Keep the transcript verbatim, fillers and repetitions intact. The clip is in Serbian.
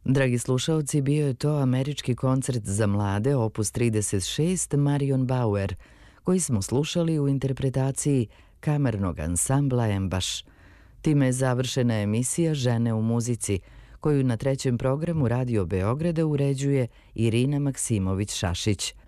Dragi slušalci, bio je to američki koncert za mlade opus trideset šest Marion Bauer, koji smo slušali u interpretaciji kamernog ansambla Embaš. Time je završena emisija Žene u muzici, koju na trećem programu Radio Beograda uređuje Irina Maksimović-Šašić.